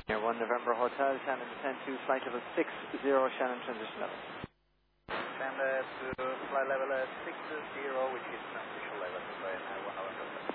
Here, 1 November Hotel, Shannon descend to flight level 60, Shannon transition level. Stand to flight level 60.